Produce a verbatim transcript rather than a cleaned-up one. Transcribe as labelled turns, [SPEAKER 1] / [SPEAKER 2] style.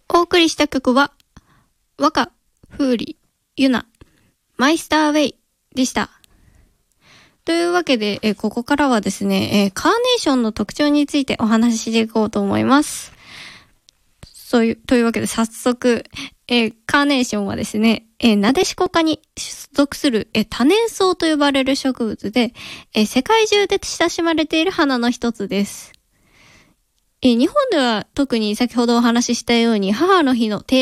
[SPEAKER 1] お送りした曲は、和歌、風里、ユナ、マイスターウェイでした。というわけで、えここからはですね、えカーネーションの特徴についてお話ししていこうと思います。そういう、というわけで早速、えー、カーネーションはですね、えー、ナデシコ科に属する、えー、多年草と呼ばれる植物で、えー、世界中で親しまれている花の一つです。えー、日本では特に先ほどお話ししたように母の日の定